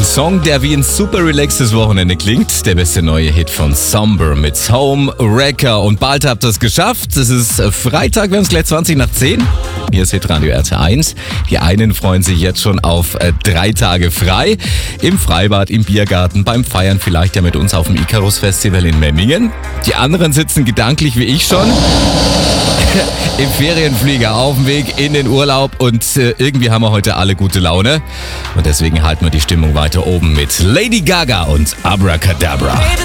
Ein Song, der wie ein super relaxtes Wochenende klingt. Der beste neue Hit von Somber mit Home Wrecker. Und bald habt ihr es geschafft. Es ist Freitag, wir haben es gleich 20 nach 10. Hier ist Hitradio RT1. Die einen freuen sich jetzt schon auf 3 Tage frei. Im Freibad, im Biergarten, beim Feiern, vielleicht ja mit uns auf dem Icarus Festival in Memmingen. Die anderen sitzen gedanklich wie ich schon im Ferienflieger auf dem Weg in den Urlaub. Und irgendwie haben wir heute alle gute Laune. Und deswegen halten wir die Stimmung weiter oben mit Lady Gaga und Abracadabra.